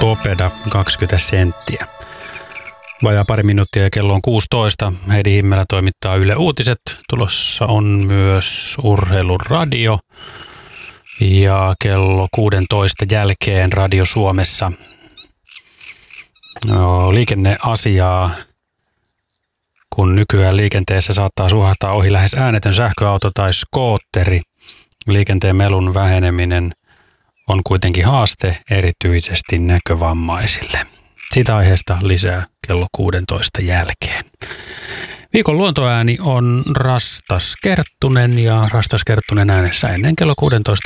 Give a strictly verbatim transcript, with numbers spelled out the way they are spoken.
Popeda kaksikymmentä senttiä. Vajaa pari minuuttia ja kello on kuusitoista. Heidi Himmelä toimittaa Yle Uutiset. Tulossa on myös Urheiluradio. Ja kello kuusitoista jälkeen Radio Suomessa no, liikenneasiaa, kun nykyään liikenteessä saattaa suhahtaa ohi lähes äänetön sähköauto tai skootteri. Liikenteen melun väheneminen on kuitenkin haaste erityisesti näkövammaisille. Siitä aiheesta lisää kello kuusitoista jälkeen. Viikon luontoääni on Rastas Kerttunen ja Rastas Kerttunen äänessä ennen kello kuusitoista